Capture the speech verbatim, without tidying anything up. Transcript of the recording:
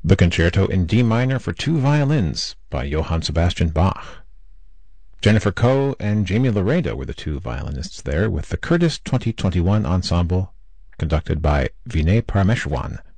The Concerto in D minor for two violins by Johann Sebastian Bach. Jennifer Coe and Jamie Laredo were the two violinists there, with the Curtis twenty twenty-one Ensemble, conducted by Vinay Parameshwan.